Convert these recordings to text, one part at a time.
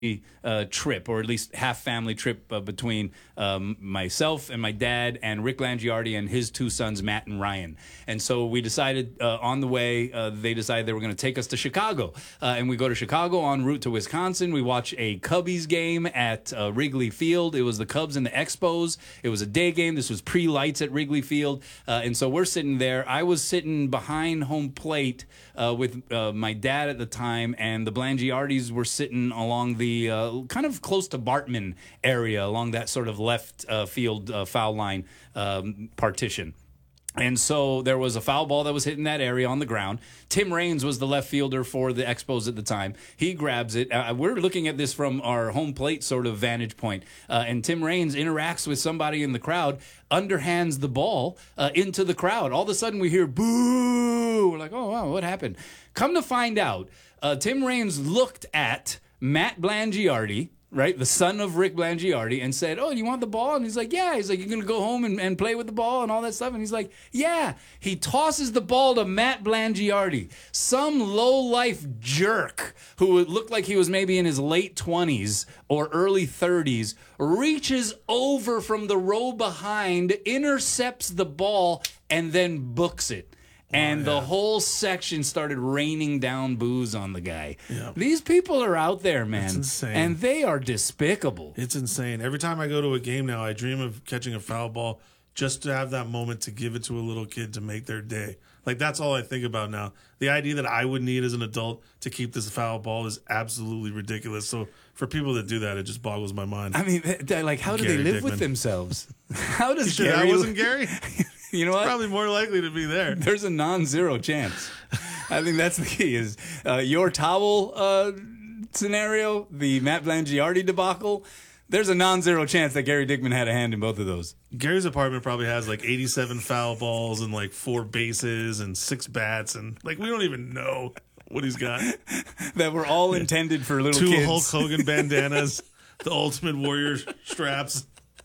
trip, or at least half family trip between myself and my dad and Rick Langiardi and his two sons, Matt and Ryan. And so we decided on the way, they decided they were going to take us to Chicago. And we go to Chicago en route to Wisconsin. We watch a Cubbies game at Wrigley Field. It was the Cubs and the Expos. It was a day game. This was pre-lights at Wrigley Field. And so we're sitting there. I was sitting behind home plate with my dad at the time, and the Blangiardis were sitting along the kind of close to Bartman area, along that sort of left field foul line partition. And so there was a foul ball that was hitting that area on the ground. Tim Raines was the left fielder for the Expos at the time. He grabs it. We're looking at this from our home plate sort of vantage point. And Tim Raines interacts with somebody in the crowd, underhands the ball into the crowd. All of a sudden we hear boo. We're like, oh, wow, what happened? Come to find out, Tim Raines looked at Matt Blangiardi, right, the son of Rick Blangiardi, and said, oh, do you want the ball? And he's like, yeah. He's like, you're going to go home and play with the ball and all that stuff? And he's like, yeah. He tosses the ball to Matt Blangiardi, some low-life jerk who looked like he was maybe in his late 20s or early 30s, reaches over from the row behind, intercepts the ball, and then books it. And the whole section started raining down boos on the guy. Yeah. These people are out there, man. It's insane. And they are despicable. It's insane. Every time I go to a game now, I dream of catching a foul ball just to have that moment to give it to a little kid to make their day. Like, that's all I think about now. The idea that I would need as an adult to keep this foul ball is absolutely ridiculous. So for people that do that, it just boggles my mind. I mean, like, how do they live with themselves? How does Gary... That wasn't Gary? You know what? It's probably more likely to be there. There's a non-zero chance. I think that's the key is your towel scenario, the Matt Blangiardi debacle. There's a non-zero chance that Gary Dickman had a hand in both of those. Gary's apartment probably has like 87 foul balls and like 4 bases and 6 bats. And like, we don't even know what he's got. That were all intended for little 2 kids. 2 Hulk Hogan bandanas, the Ultimate Warrior straps.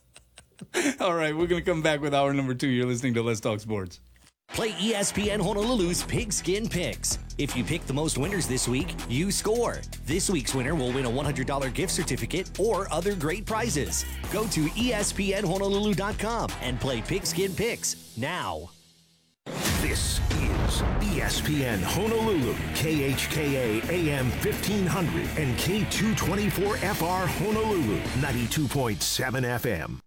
All right, we're going to come back with hour number 2. You're listening to Let's Talk Sports. Play ESPN Honolulu's Pigskin Picks. If you pick the most winners this week, you score. This week's winner will win a $100 gift certificate or other great prizes. Go to ESPNHonolulu.com and play Pigskin Picks now. This is ESPN Honolulu, KHKA AM 1500 and K224FR Honolulu, 92.7 FM.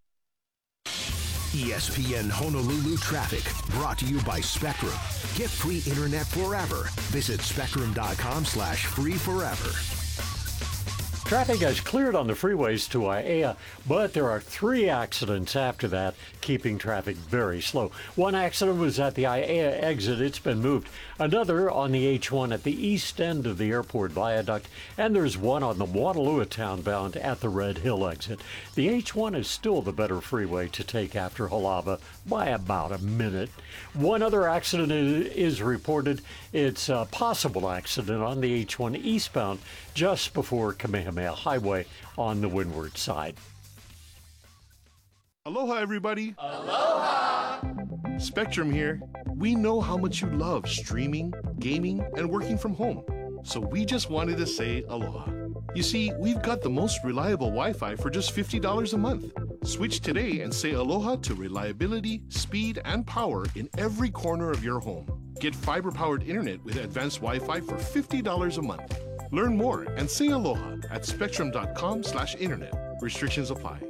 ESPN Honolulu Traffic, brought to you by Spectrum. Get free internet forever. Visit spectrum.com/free forever. Traffic has cleared on the freeways to Aiea, but there are 3 accidents after that, keeping traffic very slow. One accident was at the Aiea exit. It's been moved. Another on the H1 at the east end of the airport viaduct, and there's one on the Waterloo townbound at the Red Hill exit. The H1 is still the better freeway to take after Halava by about a minute. One other accident is reported. It's a possible accident on the H1 eastbound just before Kamehameha Highway on the windward side. Aloha, everybody. Aloha. Spectrum here. We know how much you love streaming, gaming, and working from home. So we just wanted to say aloha. You see, we've got the most reliable Wi-Fi for just $50 a month. Switch today and say aloha to reliability, speed, and power in every corner of your home. Get fiber-powered internet with advanced Wi-Fi for $50 a month. Learn more and say aloha at spectrum.com/internet. Restrictions apply.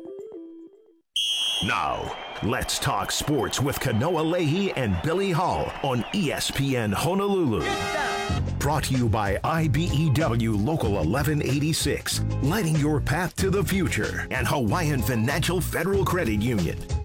Now, let's talk sports with Kanoa Leahy and Billy Hall on ESPN Honolulu. Brought to you by IBEW Local 1186, lighting your path to the future, and Hawaiian Financial Federal Credit Union.